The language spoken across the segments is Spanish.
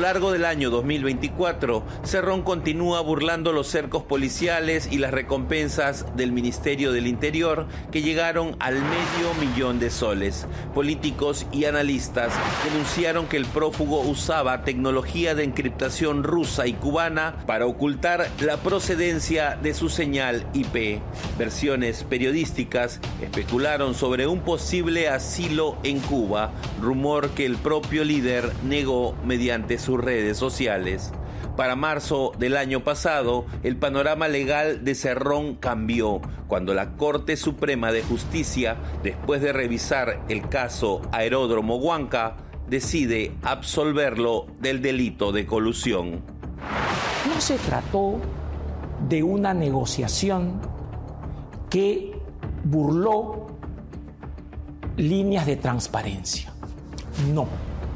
largo del año 2024, Cerrón continúa burlando los cercos policiales y las recompensas del Ministerio del Interior que llegaron al $500,000 Políticos y analistas denunciaron que el prófugo usaba tecnología de encriptación rusa y cubana para ocultar la procedencia de su señal IP. Versiones periodísticas especularon sobre un posible asilo en Cuba, rumor que el propio líder negó mediante sus redes sociales. Para marzo del año pasado, el panorama legal de Cerrón cambió cuando la Corte Suprema de Justicia, después de revisar el caso Aeródromo Huanca, decide absolverlo del delito de colusión. No se trató de una negociación que burló líneas de transparencia. No.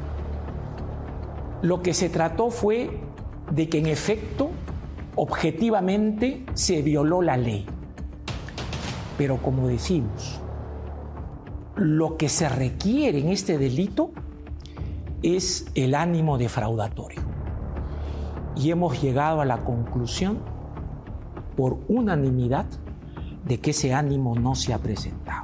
Lo que se trató fue de que en efecto, objetivamente, se violó la ley. Pero como decimos, lo que se requiere en este delito es el ánimo defraudatorio. Y hemos llegado a la conclusión, por unanimidad, de que ese ánimo no se ha presentado.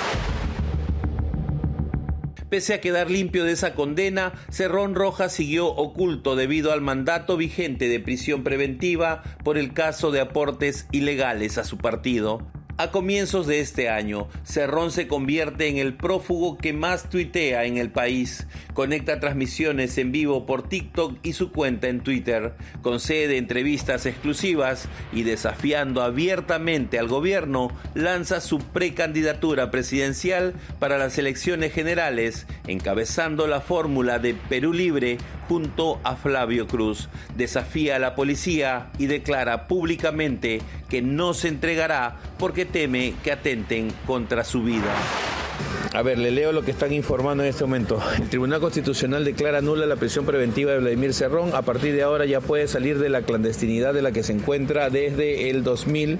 Pese a quedar limpio de esa condena, Cerrón Rojas siguió oculto debido al mandato vigente de prisión preventiva por el caso de aportes ilegales a su partido. A comienzos de este año, Cerrón se convierte en el prófugo que más tuitea en el país. Conecta transmisiones en vivo por TikTok y su cuenta en Twitter. Concede entrevistas exclusivas y, desafiando abiertamente al gobierno, lanza su precandidatura presidencial para las elecciones generales, encabezando la fórmula de Perú Libre junto a Flavio Cruz. Desafía a la policía y declara públicamente que no se entregará porque teme que atenten contra su vida. A ver, le leo lo que están informando en este momento. El Tribunal Constitucional declara nula la prisión preventiva de Vladimir Cerrón. A partir de ahora ya puede salir de la clandestinidad de la que se encuentra desde el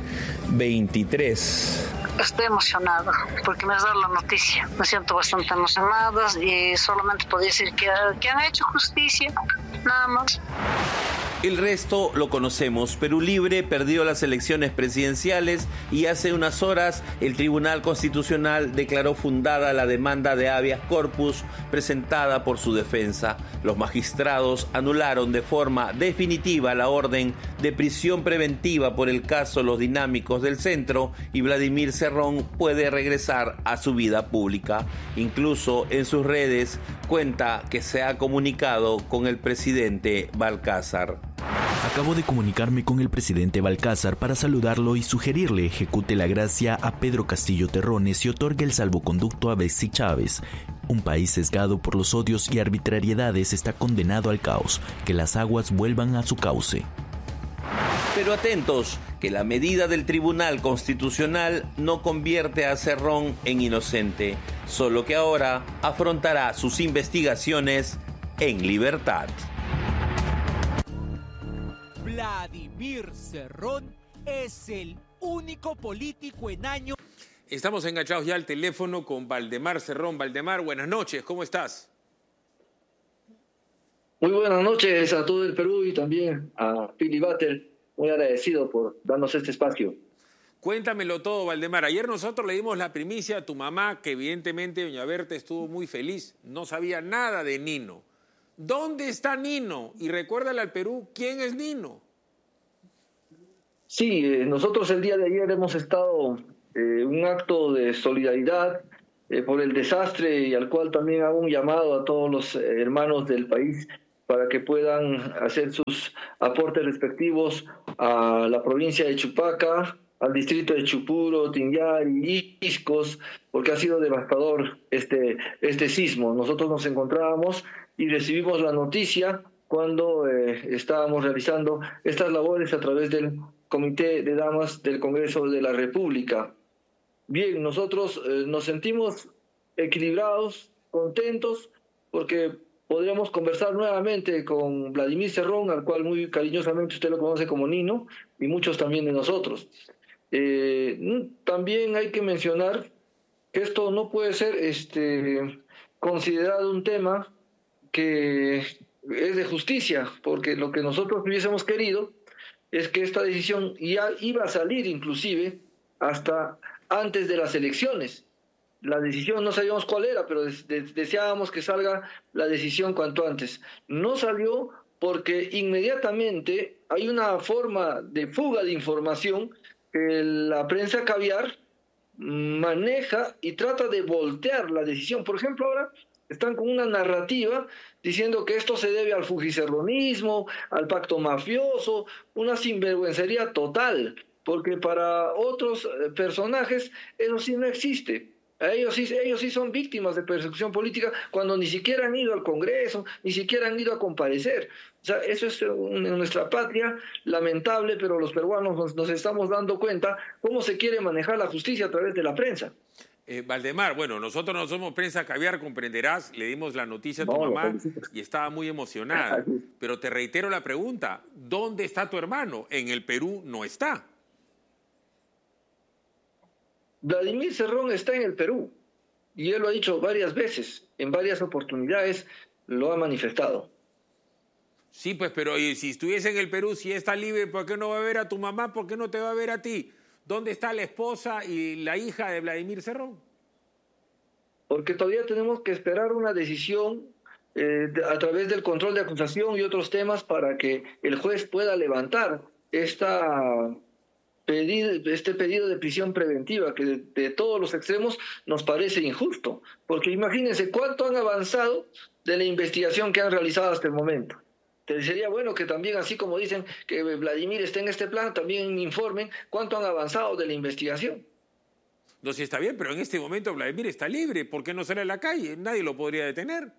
2023. Estoy emocionado porque me has dado la noticia. Me siento bastante emocionada y solamente podría decir que han hecho justicia, nada más. El resto lo conocemos. Perú Libre perdió las elecciones presidenciales y hace unas horas el Tribunal Constitucional declaró fundada la demanda de habeas corpus presentada por su defensa. Los magistrados anularon de forma definitiva la orden de prisión preventiva por el caso Los Dinámicos del Centro y Vladimir Cerrón puede regresar a su vida pública. Incluso en sus redes cuenta que se ha comunicado con el presidente Balcázar. Acabo de comunicarme con el presidente Balcázar para saludarlo y sugerirle ejecute la gracia a Pedro Castillo Terrones y otorgue el salvoconducto a Betsy Chávez. Un país sesgado por los odios y arbitrariedades está condenado al caos. Que las aguas vuelvan a su cauce. Pero atentos, que la medida del Tribunal Constitucional no convierte a Cerrón en inocente, solo que ahora afrontará sus investigaciones en libertad. Vladimir Cerrón es el único político en años. Estamos enganchados ya al teléfono con Valdemar Cerrón. Valdemar, buenas noches, ¿cómo estás? Muy buenas noches a todo el Perú y también a Pili Battle. Muy agradecido por darnos este espacio. Cuéntamelo todo, Valdemar. Ayer nosotros le dimos la primicia a tu mamá, que evidentemente doña Berta estuvo muy feliz. No sabía nada de Nino. ¿Dónde está Nino? Y recuérdale al Perú, ¿quién es Nino? Sí, nosotros el día de ayer hemos estado un acto de solidaridad por el desastre y al cual también hago un llamado a todos los hermanos del país para que puedan hacer sus aportes respectivos a la provincia de Chupaca, al distrito de Chupuro, Tinyari, Iscos, porque ha sido devastador este sismo. Nosotros nos encontrábamos y recibimos la noticia cuando estábamos realizando estas labores a través del Comité de Damas del Congreso de la República. Bien, nosotros nos sentimos equilibrados, contentos, porque podríamos conversar nuevamente con Vladimir Cerrón, al cual muy cariñosamente usted lo conoce como Nino, y muchos también de nosotros. También hay que mencionar que esto no puede ser considerado un tema que es de justicia, porque lo que nosotros hubiésemos querido es que esta decisión ya iba a salir inclusive hasta antes de las elecciones. La decisión no sabíamos cuál era, pero deseábamos que salga la decisión cuanto antes. No salió porque inmediatamente hay una forma de fuga de información que la prensa caviar maneja y trata de voltear la decisión. Por ejemplo, ahora están con una narrativa diciendo que esto se debe al fujicerronismo, al pacto mafioso, una sinvergüencería total, porque para otros personajes eso sí no existe. Ellos sí son víctimas de persecución política cuando ni siquiera han ido al Congreso, ni siquiera han ido a comparecer. O sea, eso es en nuestra patria lamentable, pero los peruanos nos estamos dando cuenta cómo se quiere manejar la justicia a través de la prensa. Valdemar, bueno, nosotros no somos prensa caviar, comprenderás, le dimos la noticia a tu mamá y estaba muy emocionada, pero te reitero la pregunta, ¿dónde está tu hermano? En el Perú no está. Vladimir Cerrón está en el Perú y él lo ha dicho varias veces, en varias oportunidades lo ha manifestado. Sí, pues, pero si estuviese en el Perú, si está libre, ¿por qué no va a ver a tu mamá? ¿Por qué no te va a ver a ti? ¿Dónde está la esposa y la hija de Vladimir Cerrón? Porque todavía tenemos que esperar una decisión a través del control de acusación y otros temas para que el juez pueda levantar este pedido de prisión preventiva, que de todos los extremos nos parece injusto. Porque imagínense cuánto han avanzado de la investigación que han realizado hasta el momento. Sería bueno que también, así como dicen que Vladimir está en este plan, también informen cuánto han avanzado de la investigación. No, sí está bien, pero en este momento Vladimir está libre. ¿Por qué no sale a la calle? Nadie lo podría detener.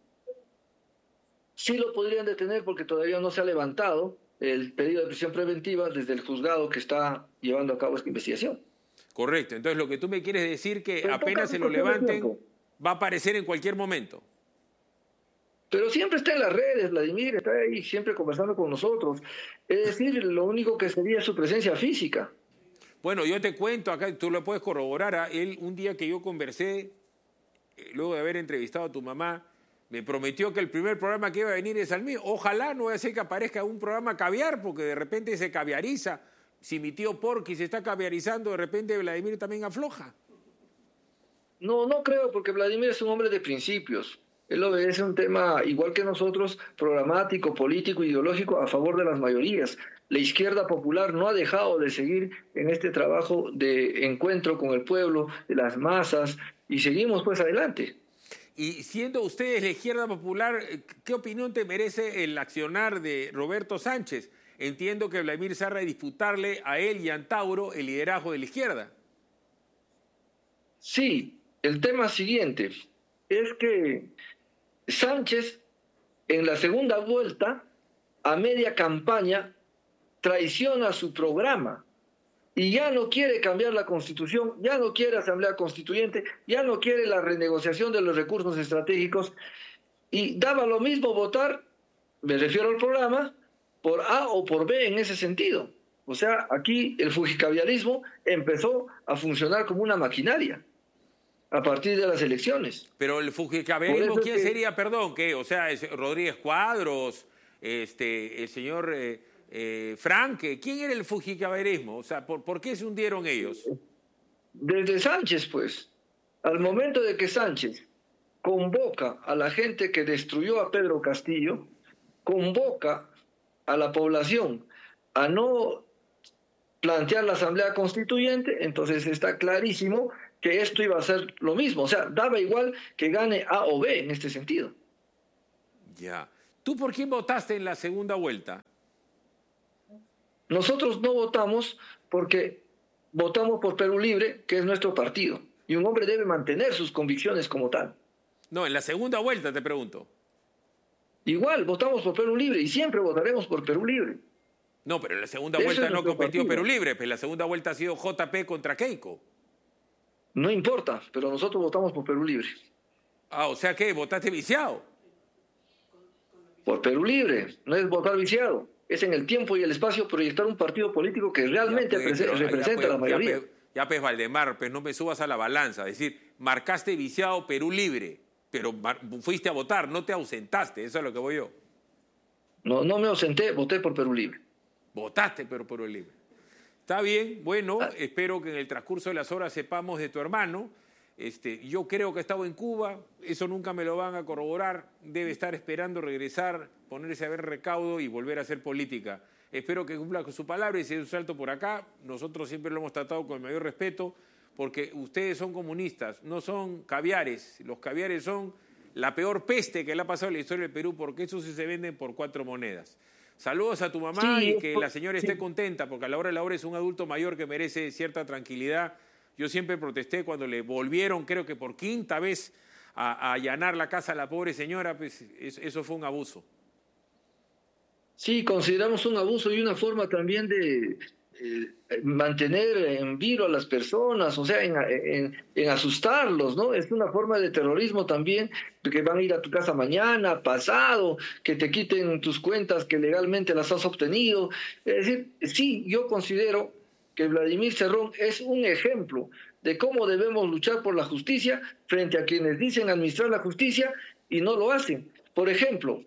Sí lo podrían detener porque todavía no se ha levantado el pedido de prisión preventiva desde el juzgado que está llevando a cabo esta investigación. Correcto. Entonces lo que tú me quieres decir que apenas se lo levanten, va a aparecer en cualquier momento. Pero siempre está en las redes, Vladimir, está ahí siempre conversando con nosotros. Es decir, lo único que sería su presencia física. Bueno, yo te cuento acá, tú lo puedes corroborar. A él, un día que yo conversé, luego de haber entrevistado a tu mamá, me prometió que el primer programa que iba a venir es al mío. Ojalá no vaya a ser que aparezca un programa caviar, porque de repente se caviariza. Si mi tío Porky se está caviarizando, de repente Vladimir también afloja. No creo, porque Vladimir es un hombre de principios. Él obedece un tema, igual que nosotros, programático, político, ideológico, a favor de las mayorías. La izquierda popular no ha dejado de seguir en este trabajo de encuentro con el pueblo, de las masas, y seguimos pues adelante. Y siendo ustedes la izquierda popular, ¿qué opinión te merece el accionar de Roberto Sánchez? Entiendo que Vladimir Serra disputarle a él y a Antauro el liderazgo de la izquierda. Sí, el tema siguiente es que Sánchez, en la segunda vuelta, a media campaña, traiciona su programa y ya no quiere cambiar la Constitución, ya no quiere asamblea constituyente, ya no quiere la renegociación de los recursos estratégicos y daba lo mismo votar, me refiero al programa, por A o por B en ese sentido. O sea, aquí el fujicaviarismo empezó a funcionar como una maquinaria a partir de las elecciones. Pero el fujicaviarismo, ¿quién sería? Perdón, ¿qué? O sea, Rodríguez Cuadros, el señor Franque. ¿Quién era el fujicaviarismo? O sea, ¿por qué se hundieron ellos? Desde Sánchez, pues. Al momento de que Sánchez convoca a la gente que destruyó a Pedro Castillo, convoca a la población a no plantear la asamblea constituyente, entonces está clarísimo que esto iba a ser lo mismo. O sea, daba igual que gane A o B en este sentido. Ya. ¿Tú por quién votaste en la segunda vuelta? Nosotros no votamos porque votamos por Perú Libre, que es nuestro partido. Y un hombre debe mantener sus convicciones como tal. No, en la segunda vuelta te pregunto. Igual, votamos por Perú Libre y siempre votaremos por Perú Libre. No, pero en la segunda vuelta no competió Perú Libre, pero en la segunda vuelta ha sido JP contra Keiko. No importa, pero nosotros votamos por Perú Libre. Ah, o sea que votaste viciado. Por Perú Libre, no es votar viciado. Es en el tiempo y el espacio proyectar un partido político que realmente representa a la mayoría. Ya pues, Valdemar, pues no me subas a la balanza. Es decir, marcaste viciado Perú Libre, pero fuiste a votar, no te ausentaste, eso es lo que voy yo. No me ausenté, voté por Perú Libre. Votaste por Perú Libre. Está bien, bueno, espero que en el transcurso de las horas sepamos de tu hermano. Yo creo que ha estado en Cuba, eso nunca me lo van a corroborar. Debe estar esperando regresar, ponerse a ver recaudo y volver a hacer política. Espero que cumpla con su palabra y si hay un salto por acá, nosotros siempre lo hemos tratado con el mayor respeto, porque ustedes son comunistas, no son caviares. Los caviares son la peor peste que le ha pasado en la historia del Perú, porque esos sí se venden por 4 monedas. Saludos a tu mamá y que la señora esté contenta, porque a la hora de la hora es un adulto mayor que merece cierta tranquilidad. Yo siempre protesté cuando le volvieron, creo que por 5ª vez, a allanar la casa a la pobre señora, pues eso fue un abuso. Sí, consideramos un abuso y una forma también de mantener en vilo a las personas, o sea, en asustarlos, ¿no? Es una forma de terrorismo también, que van a ir a tu casa mañana, pasado, que te quiten tus cuentas que legalmente las has obtenido. Es decir, sí, yo considero que Vladimir Cerrón es un ejemplo de cómo debemos luchar por la justicia frente a quienes dicen administrar la justicia y no lo hacen. Por ejemplo,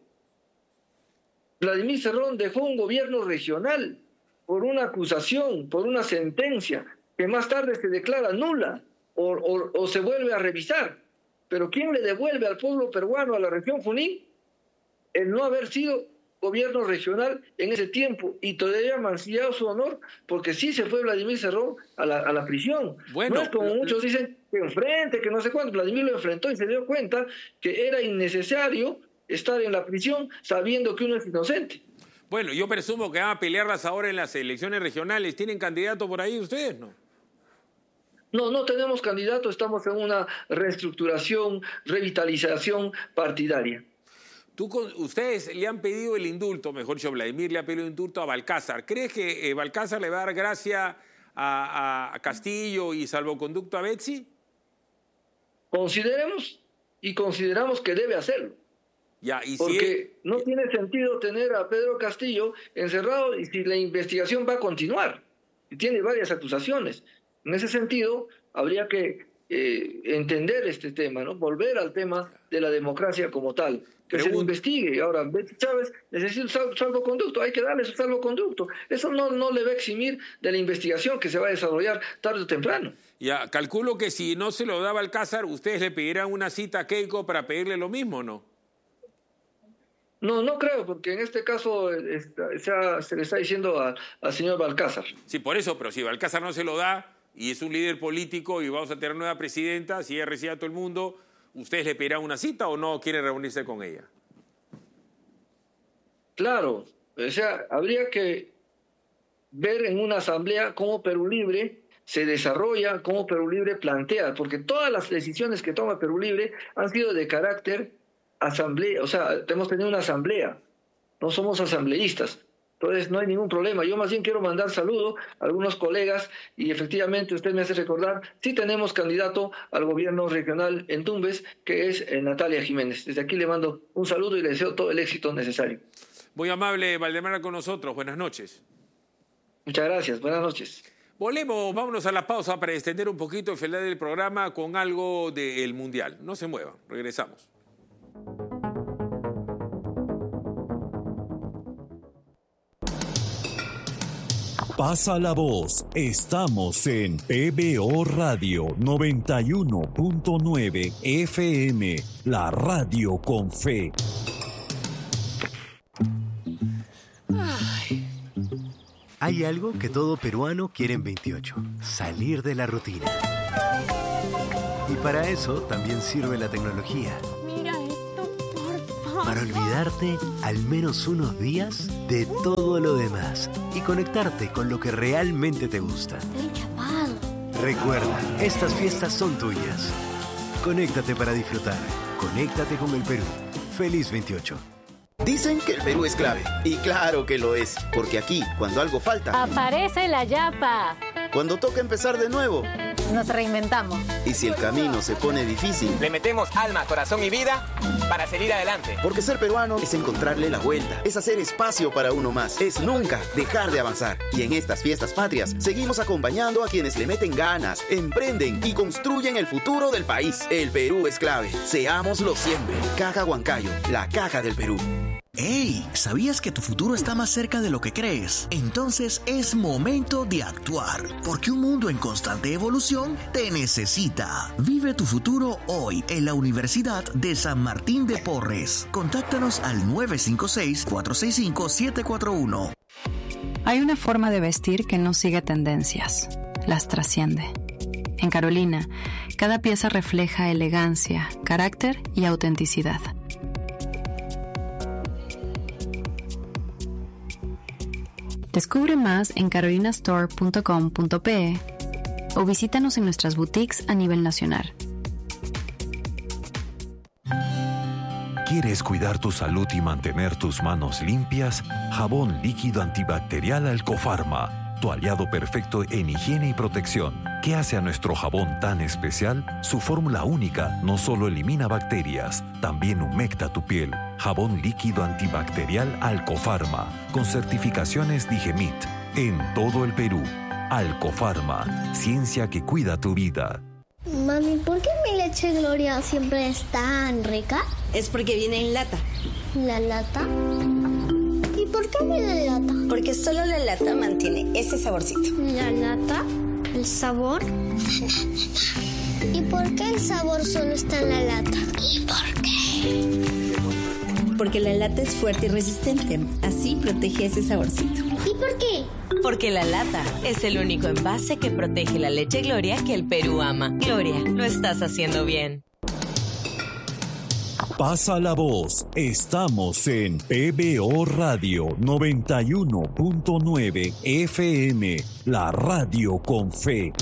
Vladimir Cerrón dejó un gobierno regional por una acusación, por una sentencia, que más tarde se declara nula o se vuelve a revisar. Pero ¿quién le devuelve al pueblo peruano, a la región Junín, el no haber sido gobierno regional en ese tiempo y todavía mancillado su honor? Porque sí se fue Vladimir Cerrón a la prisión. Bueno, no es como muchos dicen que enfrente, que no sé cuánto. Vladimir lo enfrentó y se dio cuenta que era innecesario estar en la prisión sabiendo que uno es inocente. Bueno, yo presumo que van a pelearlas ahora en las elecciones regionales. ¿Tienen candidato por ahí ustedes, no? No tenemos candidato, estamos en una reestructuración, revitalización partidaria. Ustedes le han pedido el indulto, mejor dicho, Vladimir le ha pedido el indulto a Balcázar. ¿Crees que Balcázar le va a dar gracia a Castillo y salvoconducto a Betsy? Consideramos que debe hacerlo. Porque no tiene sentido tener a Pedro Castillo encerrado y si la investigación va a continuar. Y tiene varias acusaciones. En ese sentido, habría que entender este tema, ¿no? Volver al tema de la democracia como tal. Que se investigue. Ahora, Betsy Chávez necesita un salvoconducto, hay que darle su salvoconducto. Eso no le va a eximir de la investigación que se va a desarrollar tarde o temprano. Ya, calculo que si no se lo daba Alcázar, ustedes le pedirán una cita a Keiko para pedirle lo mismo, ¿no? No creo, porque en este caso se le está diciendo al señor Balcázar. Sí, por eso, pero si Balcázar no se lo da y es un líder político y vamos a tener nueva presidenta, si ella recibe a todo el mundo, ¿ustedes le pedirán una cita o no quieren reunirse con ella? Claro, o sea, habría que ver en una asamblea cómo Perú Libre se desarrolla, cómo Perú Libre plantea, porque todas las decisiones que toma Perú Libre han sido de carácter asamblea, o sea, hemos tenido una asamblea, no somos asambleístas, entonces no hay ningún problema. Yo más bien quiero mandar saludo a algunos colegas y efectivamente usted me hace recordar, sí tenemos candidato al gobierno regional en Tumbes, que es Natalia Jiménez. Desde aquí le mando un saludo y le deseo todo el éxito necesario. Muy amable, Valdemar, con nosotros. Buenas noches. Muchas gracias, buenas noches. Vámonos a la pausa para extender un poquito el final del programa con algo del Mundial. No se muevan, regresamos. Pasa la voz, estamos en PBO Radio 91.9 FM, la radio con fe. Hay algo que todo peruano quiere en 28, salir de la rutina. Y para eso también sirve la tecnología. Mira esto, por favor. Para olvidarte al menos unos días de todo lo demás y conectarte con lo que realmente te gusta. Estoy chapado. Recuerda, estas fiestas son tuyas. Conéctate para disfrutar. Conéctate con el Perú. Feliz 28. Dicen que el Perú es clave. Y claro que lo es. Porque aquí, cuando algo falta, aparece la yapa. Cuando toca empezar de nuevo, nos reinventamos. Y si el camino se pone difícil, le metemos alma, corazón y vida para seguir adelante. Porque ser peruano es encontrarle la vuelta, es hacer espacio para uno más, es nunca dejar de avanzar. Y en estas fiestas patrias, seguimos acompañando a quienes le meten ganas, emprenden y construyen el futuro del país. El Perú es clave. Seámoslo siempre. Caja Huancayo, la caja del Perú. ¡Hey! ¿Sabías que tu futuro está más cerca de lo que crees? Entonces es momento de actuar, porque un mundo en constante evolución te necesita. Vive tu futuro hoy en la Universidad de San Martín de Porres. Contáctanos al 956-465-741. Hay una forma de vestir que no sigue tendencias, las trasciende. En Carolina, cada pieza refleja elegancia, carácter y autenticidad. Descubre más en carolinastore.com.pe o visítanos en nuestras boutiques a nivel nacional. ¿Quieres cuidar tu salud y mantener tus manos limpias? Jabón líquido antibacterial Alcofarma, tu aliado perfecto en higiene y protección. ¿Qué hace a nuestro jabón tan especial? Su fórmula única no solo elimina bacterias, también humecta tu piel. Jabón líquido antibacterial Alcofarma, con certificaciones Digemit, en todo el Perú. Alcofarma, ciencia que cuida tu vida. Mami, ¿por qué mi leche Gloria siempre es tan rica? Es porque viene en lata. ¿La lata? ¿Y por qué viene en lata? Porque solo la lata mantiene ese saborcito. ¿La lata? ¿El sabor? ¿Y por qué el sabor solo está en la lata? ¿Y por qué? Porque la lata es fuerte y resistente. Así protege ese saborcito. ¿Y por qué? Porque la lata es el único envase que protege la leche Gloria que el Perú ama. Gloria, lo estás haciendo bien. Pasa la voz. Estamos en PBO Radio 91.9 FM, la radio con fe.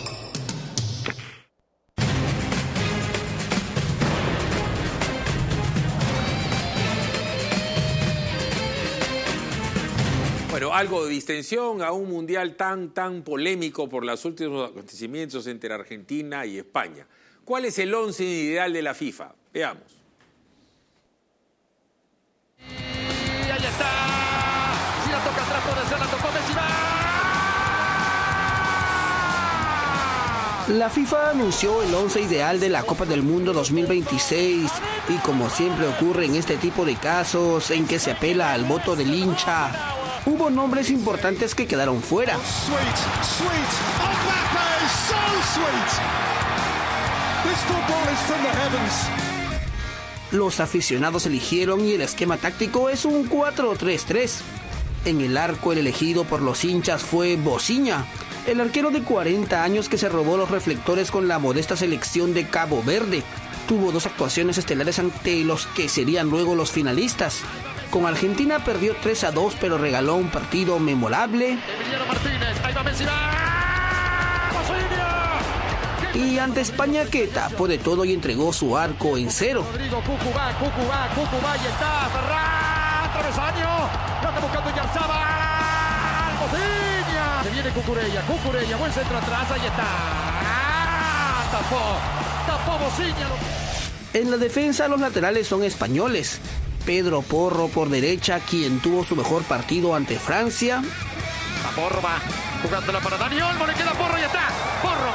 Bueno, algo de distensión a un mundial tan polémico por los últimos acontecimientos entre Argentina y España. ¿Cuál es el 11 ideal de la FIFA? Veamos. Y ahí está. Si la toca atrás puede ser, la tocó Messi. La FIFA anunció el 11 ideal de la Copa del Mundo 2026 y como siempre ocurre en este tipo de casos en que se apela al voto del hincha, hubo nombres importantes que quedaron fuera. Los aficionados eligieron y el esquema táctico es un 4-3-3. En el arco el elegido por los hinchas fue Bociña, el arquero de 40 años que se robó los reflectores con la modesta selección de Cabo Verde. Tuvo 2 actuaciones estelares ante los que serían luego los finalistas. Con Argentina perdió 3-2, pero regaló un partido memorable. Y ante España, que tapó de todo y entregó su arco en 0. Rodrigo Cucubá, y está Ferran, travesaño, lo está buscando Yarzabal, Bociña. Se viene Cucurella, buen centro atrás, ahí está. Tapó Bociña. En la defensa los laterales son españoles. Pedro Porro por derecha, quien tuvo su mejor partido ante Francia. A Porro va jugándola para Dani Olmo, le queda Porro y está. Porro.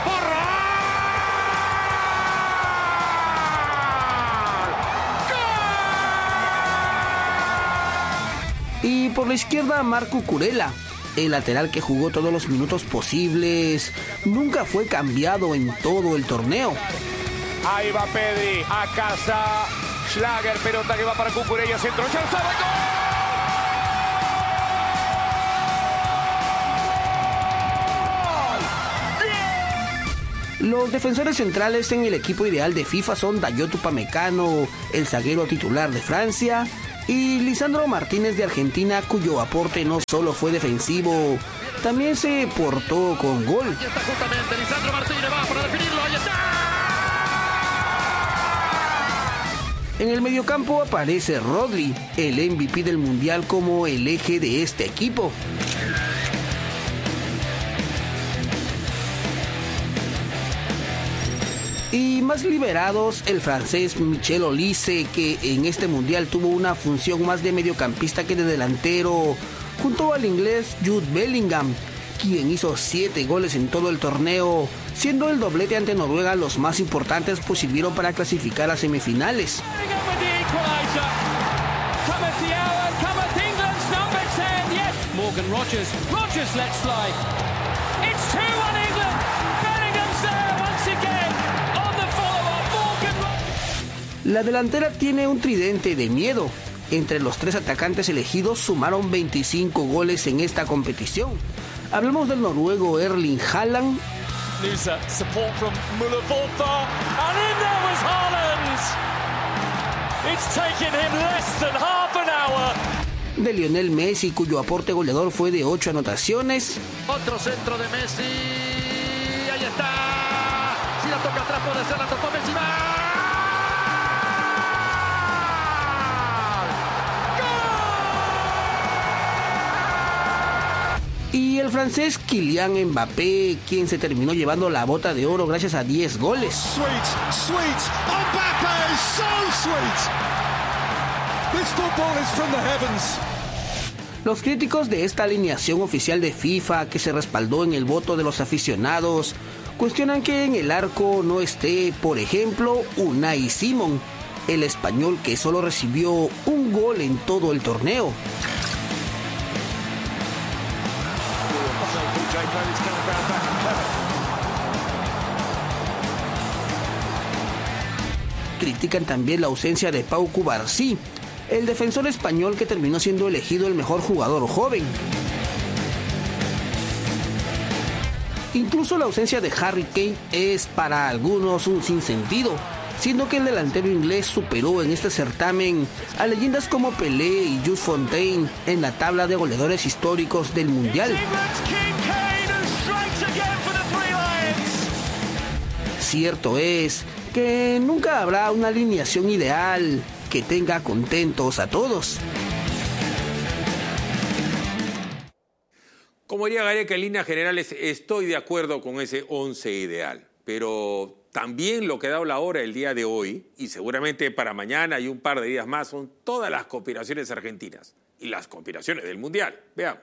Y por la izquierda Marco Curela, el lateral que jugó todos los minutos posibles, nunca fue cambiado en todo el torneo. Ahí va Pedri, a casa. Schlager, pelota que va para Cucurella, centro, Yarzabal, ¡gol! Los defensores centrales en el equipo ideal de FIFA son Dayot Upamecano, el zaguero titular de Francia, y Lisandro Martínez de Argentina, cuyo aporte no solo fue defensivo, también se portó con gol. Aquí está justamente Lisandro Martínez, va para definirlo, ahí está. En el mediocampo aparece Rodri, el MVP del Mundial, como el eje de este equipo. Y más liberados, el francés Michel Olise, que en este Mundial tuvo una función más de mediocampista que de delantero, junto al inglés Jude Bellingham, quien hizo 7 goles en todo el torneo, siendo el doblete ante Noruega los más importantes, pues sirvieron para clasificar a semifinales. Equalizer. Cometh the hour. Morgan Rogers. Rogers lets fly. It's 2-1 England. Bellingham's there once again on the follow-up. Morgan Rogers. La delantera tiene un tridente de miedo. Entre los 3 atacantes elegidos sumaron 25 goles en esta competición. Hablamos del noruego Erling Haaland. Nusa, support from Müller-Wolfer, and in there was Haaland! It's taken him less than half an hour. De Lionel Messi, cuyo aporte goleador fue de 8 anotaciones. Otro centro de Messi. Ahí está. Si la toca atrás puede ser, la tocó Messi. ¡Va! Y el francés Kylian Mbappé, quien se terminó llevando la bota de oro gracias a 10 goles. Sweet, sweet, Mbappé, so sweet. This football is from the heavens. Los críticos de esta alineación oficial de FIFA, que se respaldó en el voto de los aficionados, cuestionan que en el arco no esté, por ejemplo, Unai Simón, el español que solo recibió un gol en todo el torneo. Critican también la ausencia de Pau Cubarsí, el defensor español que terminó siendo elegido el mejor jugador joven. Incluso la ausencia de Harry Kane es para algunos un sinsentido, siendo que el delantero inglés superó en este certamen a leyendas como Pelé y Jules Fontaine en la tabla de goleadores históricos del Mundial. Cierto es que nunca habrá una alineación ideal que tenga contentos a todos. Como diría Gareca, en líneas generales estoy de acuerdo con ese 11 ideal, pero también lo que ha dado la hora el día de hoy, y seguramente para mañana y un par de días más, son todas las conspiraciones argentinas y las conspiraciones del Mundial. Veamos.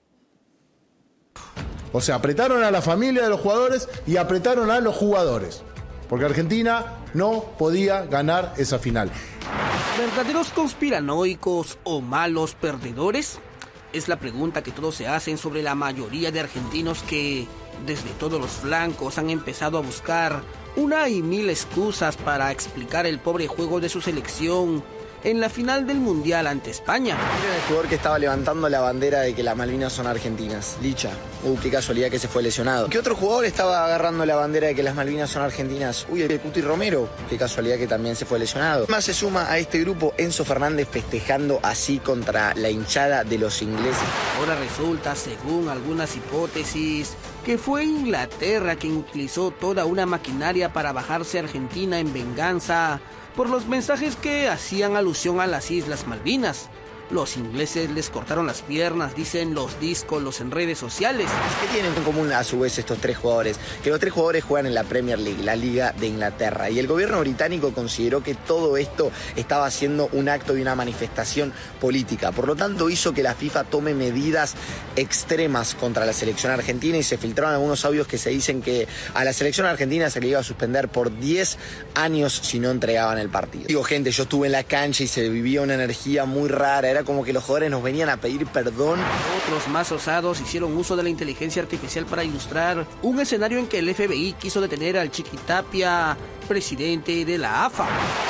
O sea, apretaron a la familia de los jugadores y apretaron a los jugadores. Porque Argentina no podía ganar esa final. ¿Verdaderos conspiranoicos o malos perdedores? Es la pregunta que todos se hacen sobre la mayoría de argentinos que, desde todos los flancos, han empezado a buscar una y mil excusas para explicar el pobre juego de su selección en la final del Mundial ante España. Miren el jugador que estaba levantando la bandera de que las Malvinas son argentinas, Licha. Qué casualidad que se fue lesionado. ¿Qué otro jugador estaba agarrando la bandera de que las Malvinas son argentinas? El Cuti Romero. Qué casualidad que también se fue lesionado. Más se suma a este grupo Enzo Fernández festejando así contra la hinchada de los ingleses. Ahora resulta, según algunas hipótesis, que fue Inglaterra quien utilizó toda una maquinaria para bajarse a Argentina en venganza por los mensajes que hacían alusión a las Islas Malvinas. Los ingleses les cortaron las piernas, dicen los díscolos en redes sociales. ¿Qué tienen en común a su vez estos 3 jugadores? Que los 3 jugadores juegan en la Premier League, la Liga de Inglaterra. Y el gobierno británico consideró que todo esto estaba siendo un acto y una manifestación política. Por lo tanto, hizo que la FIFA tome medidas extremas contra la selección argentina y se filtraron algunos audios que se dicen que a la selección argentina se le iba a suspender por 10 años si no entregaban el partido. Digo, gente, yo estuve en la cancha y se vivía una energía muy rara. Era como que los jugadores nos venían a pedir perdón. Otros más osados hicieron uso de la inteligencia artificial para ilustrar un escenario en que el FBI quiso detener al Chiquitapia, presidente de la AFA.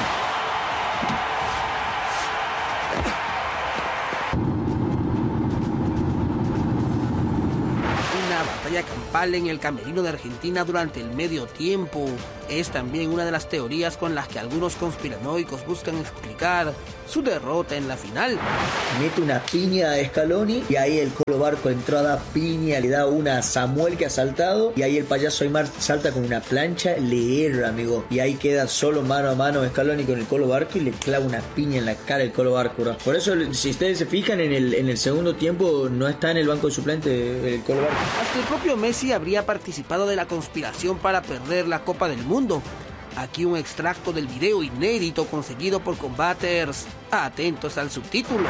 Una batalla campal en el camerino de Argentina durante el medio tiempo es también una de las teorías con las que algunos conspiranoicos buscan explicar su derrota en la final. Mete una piña a Scaloni y ahí el Colo Barco entró a dar piña, le da una a Samuel que ha saltado y ahí el payaso Aymar salta con una plancha, le erra, amigo, y ahí queda solo mano a mano Scaloni con el Colo Barco y le clava una piña en la cara del Colo Barco, bro. Por eso, si ustedes se fijan, en el segundo tiempo no está en el banco de suplente el Colo Barco. Hasta el propio Messi habría participado de la conspiración para perder la Copa del Mundo. Aquí un extracto del video inédito conseguido por Combaters. Atentos al subtítulo.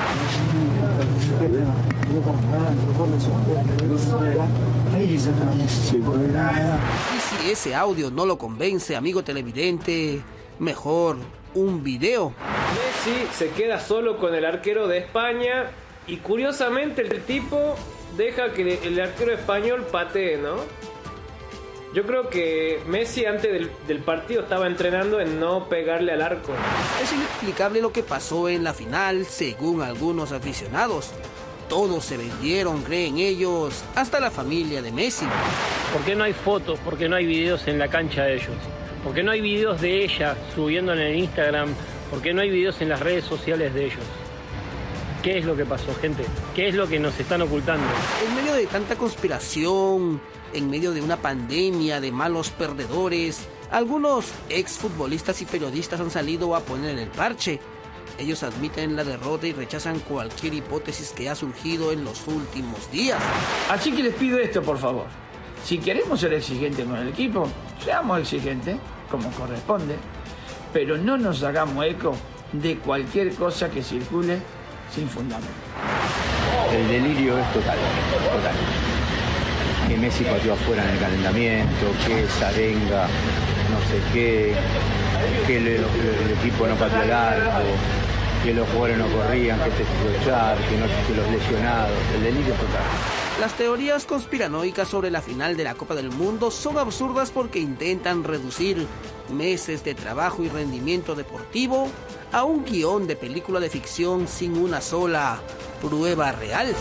Y si ese audio no lo convence, amigo televidente, mejor un video. Messi se queda solo con el arquero de España Y curiosamente el tipo deja que el arquero español patee, ¿no? Yo creo que Messi antes del partido estaba entrenando en no pegarle al arco. Es inexplicable lo que pasó en la final, según algunos aficionados. Todos se vendieron, creen ellos, hasta la familia de Messi. ¿Por qué no hay fotos? ¿Por qué no hay videos en la cancha de ellos? ¿Por qué no hay videos de ella subiendo en el Instagram? ¿Por qué no hay videos en las redes sociales de ellos? ¿Qué es lo que pasó, gente? ¿Qué es lo que nos están ocultando? En medio de tanta conspiración, en medio de una pandemia de malos perdedores, algunos exfutbolistas y periodistas han salido a poner el parche. Ellos admiten la derrota y rechazan cualquier hipótesis que ha surgido en los últimos días. Así que les pido esto, por favor. Si queremos ser exigentes con el equipo, seamos exigentes, como corresponde, pero no nos hagamos eco de cualquier cosa que circule sin fundamento. El delirio es total. Que Messi pateó afuera en el calentamiento, que Zarenga, no sé qué, que el equipo no pateó al arco, que los jugadores no corrían, que se hizo echar, que los lesionados. El delirio es total. Las teorías conspiranoicas sobre la final de la Copa del Mundo son absurdas porque intentan reducir meses de trabajo y rendimiento deportivo a un guión de película de ficción sin una sola prueba real.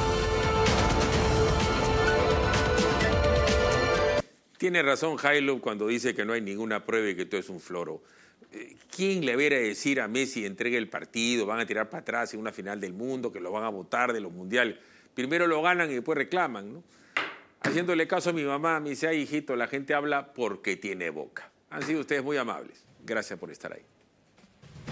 Tiene razón Jailo cuando dice que no hay ninguna prueba y que todo es un floro. ¿Quién le viera decir a Messi entregue el partido, van a tirar para atrás en una final del mundo, que lo van a votar de los mundiales? Primero lo ganan y después reclaman, ¿no? Haciéndole caso a mi mamá, me dice, ay, hijito, la gente habla porque tiene boca. Han sido ustedes muy amables. Gracias por estar ahí.